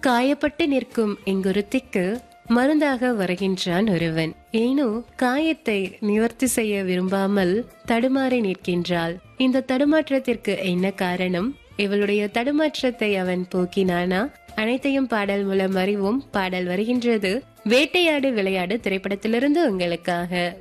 காயப்பட்டு நிற்கும் இங்குருத்திக்கு மருந்தாக வருகின்றான் ஒருவன். ஏனோ காயத்தை நிவர்த்தி செய்ய விரும்பாமல் தடுமாறி நிற்கின்றாள். இந்த தடுமாற்றத்திற்கு என்ன காரணம்? இவளுடைய தடுமாற்றத்தை அவன் போக்கினானா? அனைத்தையும் பாடல் மூலம் அறிவோம். பாடல் வருகின்றது வேட்டையாடு விளையாடு திரைப்படத்திலிருந்து உங்களுக்காக.